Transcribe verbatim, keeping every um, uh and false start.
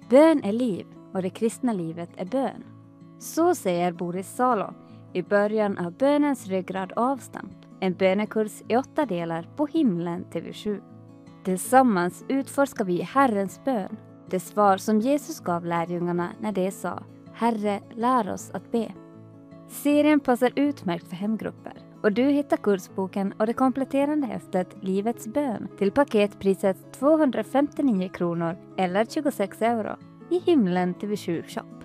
Bön är liv och det kristna livet är bön. Så säger Boris Salo i början av Bönens ryggrad avstamp. En bönekurs i åtta delar på Himlen T V sju. Tillsammans utforskar vi Herrens bön. Det svar som Jesus gav lärjungarna när de sa: Herre, lär oss att be. Serien passar utmärkt för hemgrupper. Och du hittar kursboken och det kompletterande häftet Livets bön till paketpriset tvåhundrafemtionio kronor eller tjugosex euro i Himlen T V sju shop.